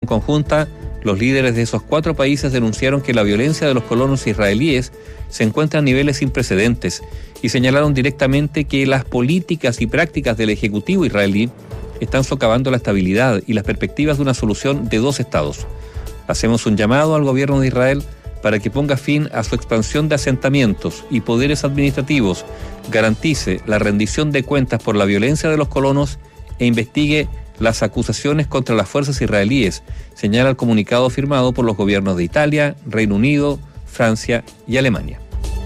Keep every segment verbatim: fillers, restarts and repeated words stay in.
conjunta, los líderes de esos cuatro países denunciaron que la violencia de los colonos israelíes se encuentra a niveles sin precedentes y señalaron directamente que las políticas y prácticas del Ejecutivo israelí están socavando la estabilidad y las perspectivas de una solución de dos estados. Hacemos un llamado al gobierno de Israel para que ponga fin a su expansión de asentamientos y poderes administrativos, garantice la rendición de cuentas por la violencia de los colonos e investigue las acusaciones contra las fuerzas israelíes, señala el comunicado firmado por los gobiernos de Italia, Reino Unido, Francia y Alemania.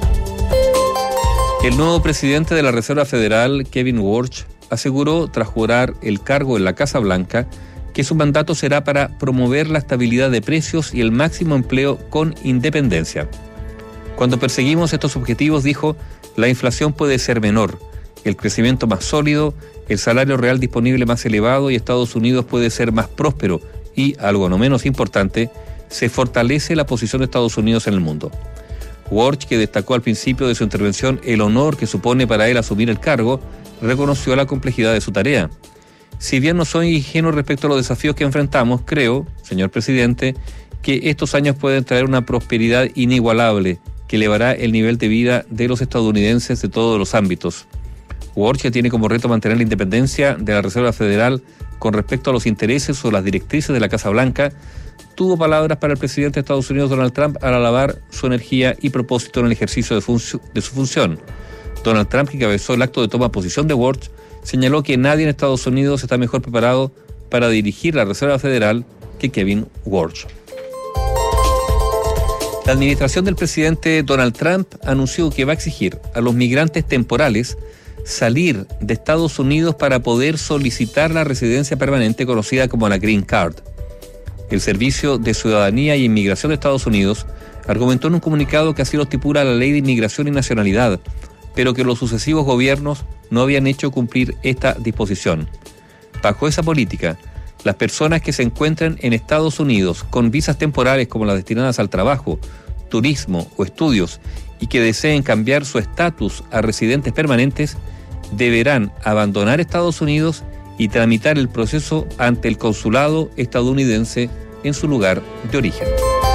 El nuevo presidente de la Reserva Federal, Kevin Warsh, aseguró, tras jurar el cargo en la Casa Blanca, que su mandato será para promover la estabilidad de precios y el máximo empleo con independencia. Cuando perseguimos estos objetivos, dijo, la inflación puede ser menor, el crecimiento más sólido, el salario real disponible más elevado y Estados Unidos puede ser más próspero y, algo no menos importante, se fortalece la posición de Estados Unidos en el mundo. Warsh, que destacó al principio de su intervención el honor que supone para él asumir el cargo, reconoció la complejidad de su tarea. Si bien no soy ingenuo respecto a los desafíos que enfrentamos, creo, señor presidente, que estos años pueden traer una prosperidad inigualable que elevará el nivel de vida de los estadounidenses de todos los ámbitos. Warsh tiene como reto mantener la independencia de la Reserva Federal con respecto a los intereses o las directrices de la Casa Blanca. Tuvo palabras para el presidente de Estados Unidos, Donald Trump, al alabar su energía y propósito en el ejercicio de, func- de su función. Donald Trump, que encabezó el acto de toma de posición de Warsh, señaló que nadie en Estados Unidos está mejor preparado para dirigir la Reserva Federal que Kevin Warsh. La administración del presidente Donald Trump anunció que va a exigir a los migrantes temporales salir de Estados Unidos para poder solicitar la residencia permanente conocida como la Green Card. El Servicio de Ciudadanía y Inmigración de Estados Unidos argumentó en un comunicado que así lo estipula la Ley de Inmigración y Nacionalidad, pero que los sucesivos gobiernos no habían hecho cumplir esta disposición. Bajo esa política, las personas que se encuentran en Estados Unidos con visas temporales como las destinadas al trabajo, turismo o estudios y que deseen cambiar su estatus a residentes permanentes, deberán abandonar Estados Unidos y tramitar el proceso ante el consulado estadounidense en su lugar de origen.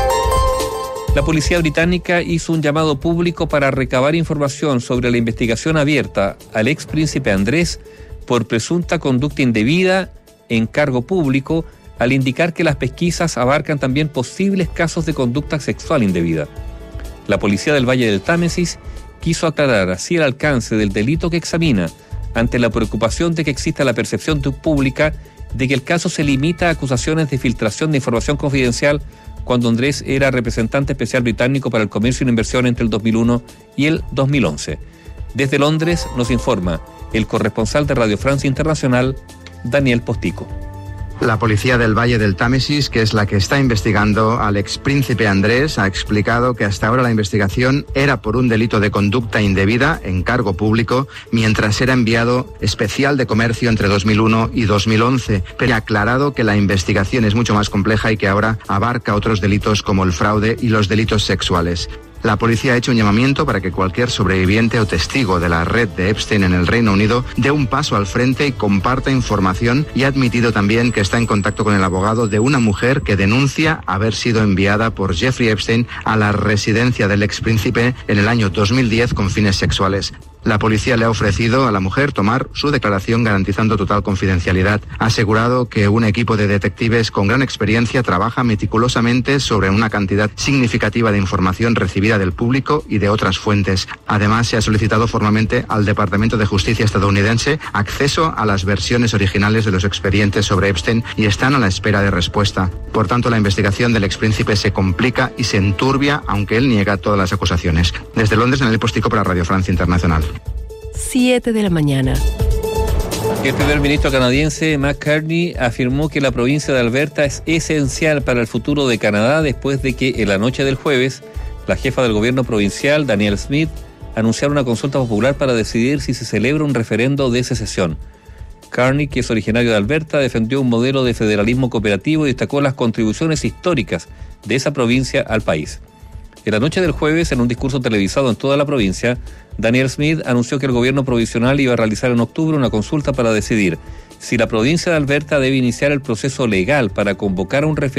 La policía británica hizo un llamado público para recabar información sobre la investigación abierta al ex príncipe Andrés por presunta conducta indebida en cargo público, al indicar que las pesquisas abarcan también posibles casos de conducta sexual indebida. La policía del Valle del Támesis quiso aclarar así el alcance del delito que examina, ante la preocupación de que exista la percepción pública de que el caso se limita a acusaciones de filtración de información confidencial cuando Andrés era representante especial británico para el comercio y la inversión entre el dos mil uno y el dos mil once. Desde Londres nos informa el corresponsal de Radio Francia Internacional, Daniel Postico. La policía del Valle del Támesis, que es la que está investigando al expríncipe Andrés, ha explicado que hasta ahora la investigación era por un delito de conducta indebida en cargo público, mientras era enviado especial de comercio entre dos mil uno y dos mil once, pero ha aclarado que la investigación es mucho más compleja y que ahora abarca otros delitos como el fraude y los delitos sexuales. La policía ha hecho un llamamiento para que cualquier sobreviviente o testigo de la red de Epstein en el Reino Unido dé un paso al frente y comparta información, y ha admitido también que está en contacto con el abogado de una mujer que denuncia haber sido enviada por Jeffrey Epstein a la residencia del expríncipe en el año dos mil diez con fines sexuales. La policía le ha ofrecido a la mujer tomar su declaración garantizando total confidencialidad. Ha asegurado que un equipo de detectives con gran experiencia trabaja meticulosamente sobre una cantidad significativa de información recibida del público y de otras fuentes. Además, se ha solicitado formalmente al Departamento de Justicia estadounidense acceso a las versiones originales de los expedientes sobre Epstein y están a la espera de respuesta. Por tanto, la investigación del expríncipe se complica y se enturbia, aunque él niega todas las acusaciones. Desde Londres, Daniel Postico para Radio Francia Internacional. siete de la mañana. El primer ministro canadiense Mark Carney afirmó que la provincia de Alberta es esencial para el futuro de Canadá después de que en la noche del jueves la jefa del gobierno provincial, Danielle Smith, anunciara una consulta popular para decidir si se celebra un referendo de secesión. Carney, que es originario de Alberta, defendió un modelo de federalismo cooperativo y destacó las contribuciones históricas de esa provincia al país. En la noche del jueves, en un discurso televisado en toda la provincia, Danielle Smith anunció que el gobierno provisional iba a realizar en octubre una consulta para decidir si la provincia de Alberta debe iniciar el proceso legal para convocar a un referéndum